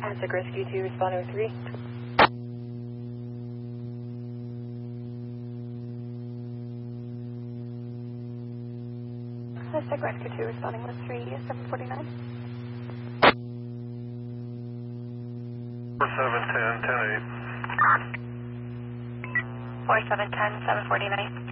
Aztec Rescue 2 responding with 3. Aztec Rescue 2 responding with 3, 749. 4710, 10-8. 4710, 749.